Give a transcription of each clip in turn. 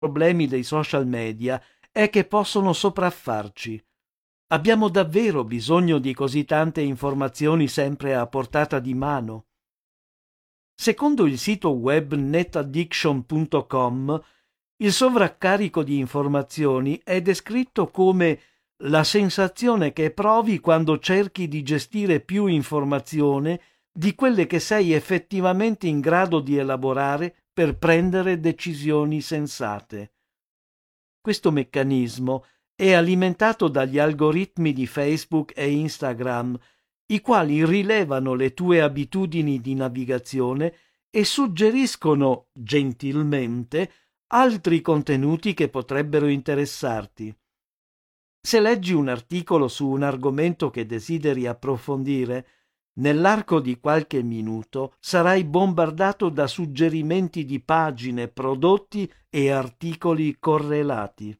problemi dei social media è che possono sopraffarci. Abbiamo davvero bisogno di così tante informazioni sempre a portata di mano? Secondo il sito web netaddiction.com, il sovraccarico di informazioni è descritto come la sensazione che provi quando cerchi di gestire più informazione di quelle che sei effettivamente in grado di elaborare per prendere decisioni sensate. Questo meccanismo è alimentato dagli algoritmi di Facebook e Instagram, i quali rilevano le tue abitudini di navigazione e suggeriscono, gentilmente, altri contenuti che potrebbero interessarti. Se leggi un articolo su un argomento che desideri approfondire, nell'arco di qualche minuto sarai bombardato da suggerimenti di pagine, prodotti e articoli correlati.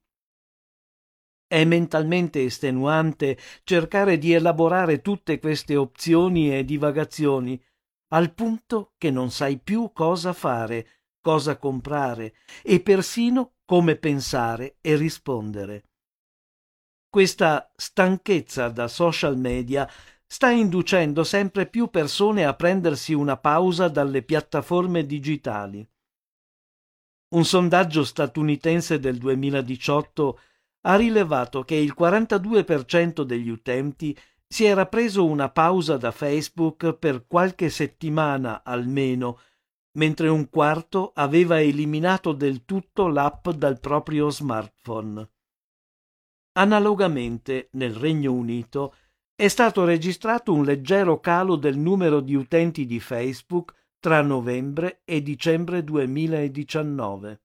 È mentalmente estenuante cercare di elaborare tutte queste opzioni e divagazioni, al punto che non sai più cosa fare, cosa comprare e persino come pensare e rispondere. Questa stanchezza da social media sta inducendo sempre più persone a prendersi una pausa dalle piattaforme digitali. Un sondaggio statunitense del 2018 ha rilevato che il 42% degli utenti si era preso una pausa da Facebook per qualche settimana almeno, mentre un quarto aveva eliminato del tutto l'app dal proprio smartphone. Analogamente, nel Regno Unito, è stato registrato un leggero calo del numero di utenti di Facebook tra novembre e dicembre 2019.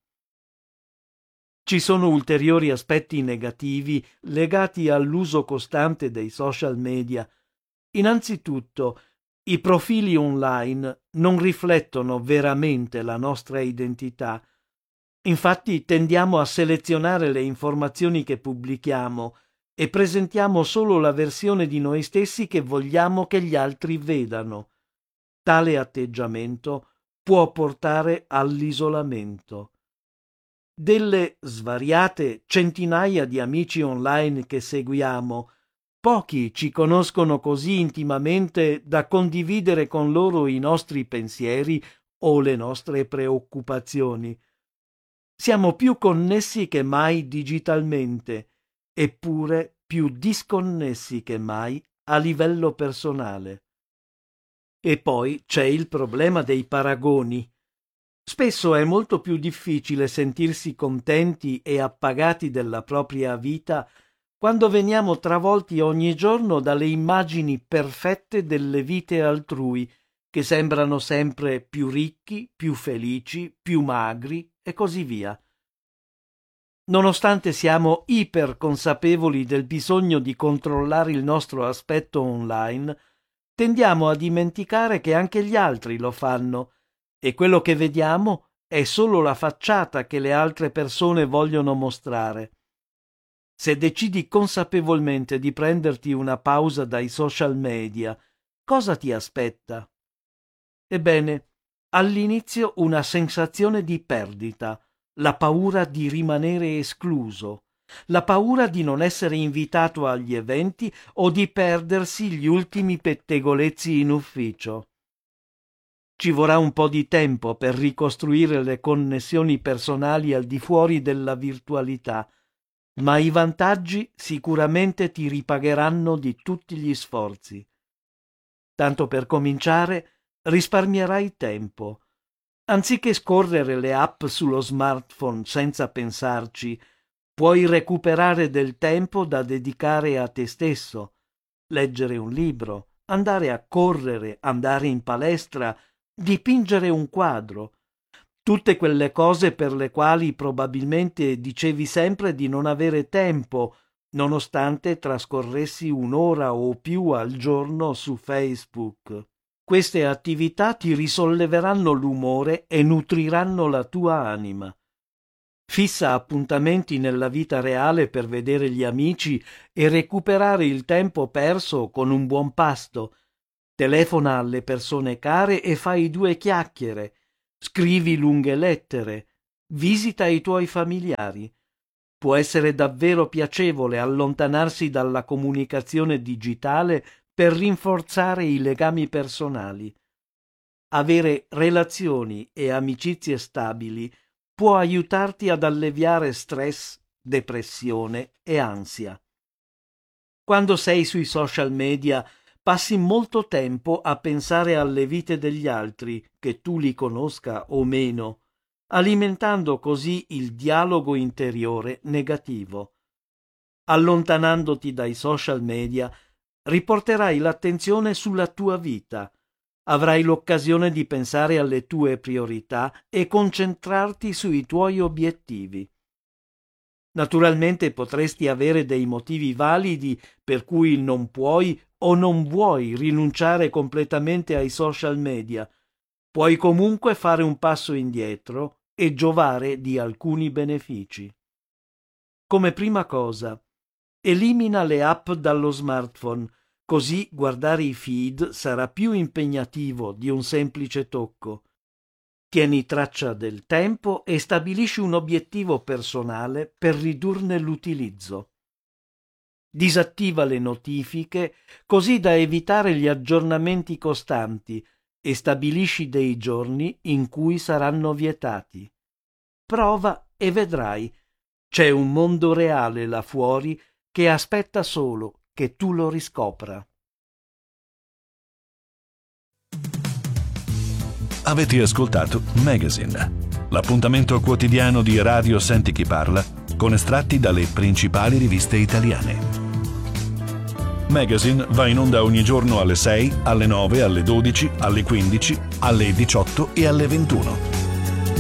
Ci sono ulteriori aspetti negativi legati all'uso costante dei social media. Innanzitutto, i profili online non riflettono veramente la nostra identità. Infatti tendiamo a selezionare le informazioni che pubblichiamo e presentiamo solo la versione di noi stessi che vogliamo che gli altri vedano. Tale atteggiamento può portare all'isolamento. Delle svariate centinaia di amici online che seguiamo, pochi ci conoscono così intimamente da condividere con loro i nostri pensieri o le nostre preoccupazioni. Siamo più connessi che mai digitalmente, eppure più disconnessi che mai a livello personale. E poi c'è il problema dei paragoni. Spesso è molto più difficile sentirsi contenti e appagati della propria vita quando veniamo travolti ogni giorno dalle immagini perfette delle vite altrui, che sembrano sempre più ricchi, più felici, più magri e così via. Nonostante siamo iperconsapevoli del bisogno di controllare il nostro aspetto online, tendiamo a dimenticare che anche gli altri lo fanno e quello che vediamo è solo la facciata che le altre persone vogliono mostrare. Se decidi consapevolmente di prenderti una pausa dai social media, cosa ti aspetta? Ebbene, all'inizio una sensazione di perdita, la paura di rimanere escluso, la paura di non essere invitato agli eventi o di perdersi gli ultimi pettegolezzi in ufficio. Ci vorrà un po' di tempo per ricostruire le connessioni personali al di fuori della virtualità, ma i vantaggi sicuramente ti ripagheranno di tutti gli sforzi. Tanto per cominciare, risparmierai tempo. Anziché scorrere le app sullo smartphone senza pensarci, puoi recuperare del tempo da dedicare a te stesso, leggere un libro, andare a correre, andare in palestra, dipingere un quadro. Tutte quelle cose per le quali probabilmente dicevi sempre di non avere tempo, nonostante trascorressi un'ora o più al giorno su Facebook. Queste attività ti risolleveranno l'umore e nutriranno la tua anima. Fissa appuntamenti nella vita reale per vedere gli amici e recuperare il tempo perso con un buon pasto. Telefona alle persone care e fai due chiacchiere. Scrivi lunghe lettere. Visita i tuoi familiari. Può essere davvero piacevole allontanarsi dalla comunicazione digitale per rinforzare i legami personali. Avere relazioni e amicizie stabili può aiutarti ad alleviare stress, depressione e ansia. Quando sei sui social media, passi molto tempo a pensare alle vite degli altri, che tu li conosca o meno, alimentando così il dialogo interiore negativo. Allontanandoti dai social media, riporterai l'attenzione sulla tua vita, avrai l'occasione di pensare alle tue priorità e concentrarti sui tuoi obiettivi. Naturalmente potresti avere dei motivi validi per cui non puoi o non vuoi rinunciare completamente ai social media. Puoi comunque fare un passo indietro e giovare di alcuni benefici. Come prima cosa, elimina le app dallo smartphone, così guardare i feed sarà più impegnativo di un semplice tocco. Tieni traccia del tempo e stabilisci un obiettivo personale per ridurne l'utilizzo. Disattiva le notifiche così da evitare gli aggiornamenti costanti e stabilisci dei giorni in cui saranno vietati. Prova e vedrai. C'è un mondo reale là fuori che aspetta solo che tu lo riscopra. Avete ascoltato Magazine, l'appuntamento quotidiano di Radio Senti Chi Parla con estratti dalle principali riviste italiane. Magazine va in onda ogni giorno alle 6, alle 9, alle 12, alle 15, alle 18 e alle 21.